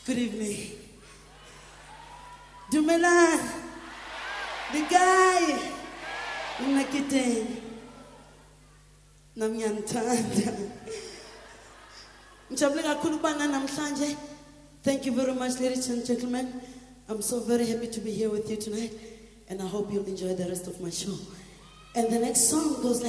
Good evening. Dumelan, the guy, Nakite, Namyantanda. Thank you very much, ladies and gentlemen. I'm so very happy to be here with you tonight, and I hope you'll enjoy the rest of my show. And the next song goes like